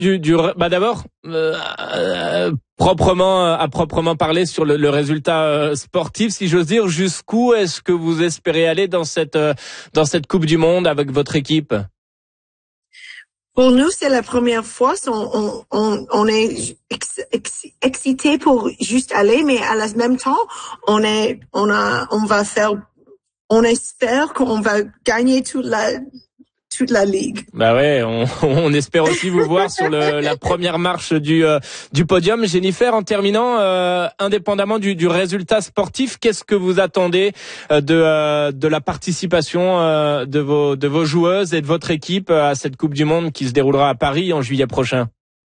D'abord, à proprement parler sur le résultat sportif, si j'ose dire, jusqu'où est-ce que vous espérez aller dans cette Coupe du Monde avec votre équipe? Pour nous, c'est la première fois. On est excité pour juste aller, mais à la même temps, on espère qu'on va gagner toute la ligue. Bah ouais, on espère aussi vous voir sur la première marche du podium. Jennifer, en terminant, indépendamment du résultat sportif, qu'est-ce que vous attendez de la participation de vos joueuses et de votre équipe à cette Coupe du Monde qui se déroulera à Paris en juillet prochain?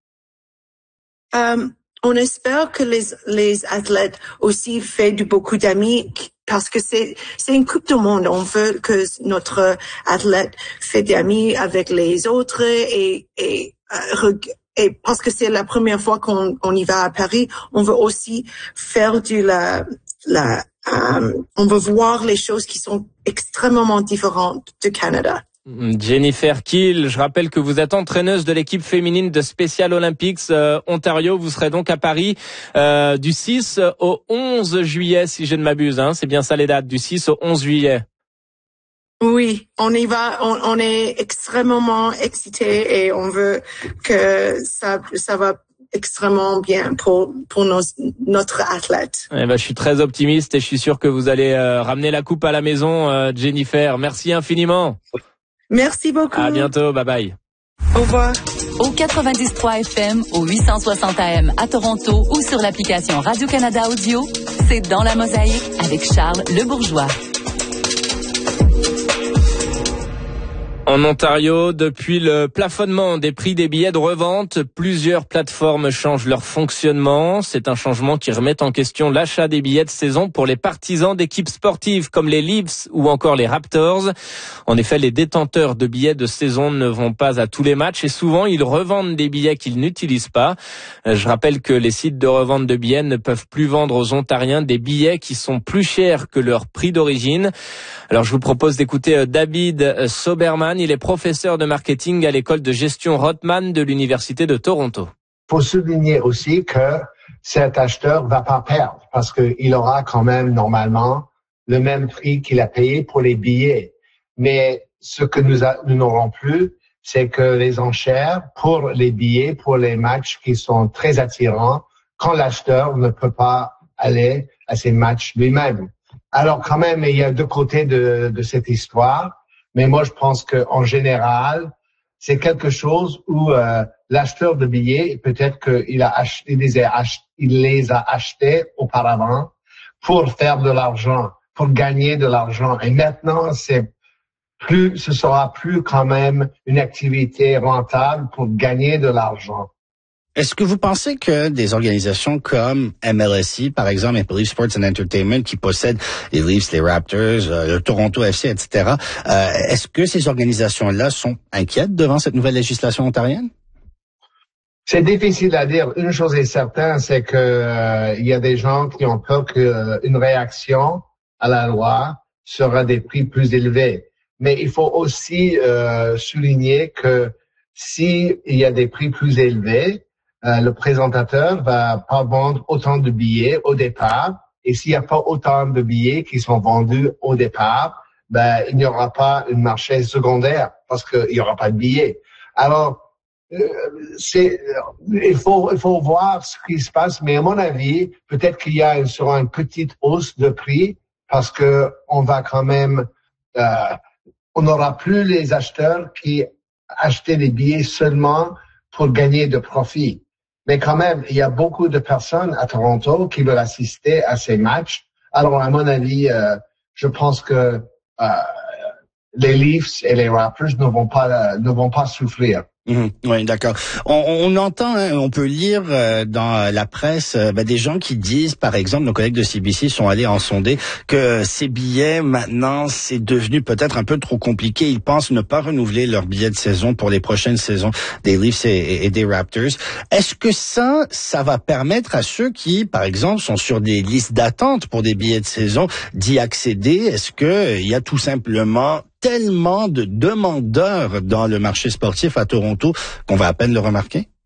On espère que les athlètes aussi fait beaucoup d'amis parce que c'est une Coupe du Monde. On veut que notre athlète fait des amis avec les autres et parce que c'est la première fois qu'on y va à Paris, on veut aussi faire on veut voir les choses qui sont extrêmement différentes du Canada. Jennifer Kiel, je rappelle que vous êtes entraîneuse de l'équipe féminine de Special Olympics Ontario. Vous serez donc à Paris du 6 au 11 juillet, si je ne m'abuse. C'est bien ça les dates, du 6 au 11 juillet. Oui, on y va. On est extrêmement excités et on veut que ça va extrêmement bien pour notre athlète. Je suis très optimiste et je suis sûr que vous allez ramener la coupe à la maison, Jennifer. Merci infiniment. Merci beaucoup. À bientôt, bye bye. Au revoir. Au 90.3 FM, au 860 AM à Toronto ou sur l'application Radio-Canada Audio, c'est Dans la Mosaïque avec Charles Le Bourgeois. En Ontario, depuis le plafonnement des prix des billets de revente, plusieurs plateformes changent leur fonctionnement. C'est un changement qui remet en question l'achat des billets de saison pour les partisans d'équipes sportives comme les Leafs ou encore les Raptors. En effet, les détenteurs de billets de saison ne vont pas à tous les matchs et souvent ils revendent des billets qu'ils n'utilisent pas. Je rappelle que les sites de revente de billets ne peuvent plus vendre aux Ontariens des billets qui sont plus chers que leur prix d'origine. Alors je vous propose d'écouter David Soberman. Il est professeur de marketing à l'école de gestion Rotman de l'Université de Toronto. Il faut souligner aussi que cet acheteur va pas perdre parce qu'il aura quand même normalement le même prix qu'il a payé pour les billets. Mais ce que nous n'aurons plus, c'est que les enchères pour les billets, pour les matchs qui sont très attirants, quand l'acheteur ne peut pas aller à ces matchs lui-même. Alors quand même, il y a deux côtés de cette histoire. Mais moi, je pense qu'en général, c'est quelque chose où l'acheteur de billets, peut-être qu'il les a achetés auparavant pour faire de l'argent, pour gagner de l'argent. Et maintenant, ce sera plus quand même une activité rentable pour gagner de l'argent. Est-ce que vous pensez que des organisations comme MLSE, par exemple, Maple Leaf Sports and Entertainment, qui possèdent les Leafs, les Raptors, le Toronto FC, etc., est-ce que ces organisations-là sont inquiètes devant cette nouvelle législation ontarienne? C'est difficile à dire. Une chose est certaine, c'est que il y a des gens qui ont peur qu'une réaction à la loi sera des prix plus élevés. Mais il faut aussi souligner que s'il y a des prix plus élevés, le présentateur va pas vendre autant de billets au départ. Et s'il n'y a pas autant de billets qui sont vendus au départ, il n'y aura pas un marché secondaire parce qu'il n'y aura pas de billets. Alors, il faut voir ce qui se passe. Mais à mon avis, peut-être qu'il y sera une petite hausse de prix parce que on va quand même, on n'aura plus les acheteurs qui achetaient des billets seulement pour gagner de profit. Mais quand même, il y a beaucoup de personnes à Toronto qui veulent assister à ces matchs. Alors, à mon avis, je pense que les Leafs et les Raptors ne vont pas souffrir. Oui, d'accord. On entend, on peut lire dans la presse des gens qui disent, par exemple, nos collègues de CBC sont allés en sonder que ces billets, maintenant, c'est devenu peut-être un peu trop compliqué. Ils pensent ne pas renouveler leurs billets de saison pour les prochaines saisons des Leafs et des Raptors. Est-ce que ça va permettre à ceux qui, par exemple, sont sur des listes d'attente pour des billets de saison d'y accéder? Est-ce que il y a tout simplement tellement de demandeurs dans le marché sportif à Toronto qu'on va à peine le remarquer?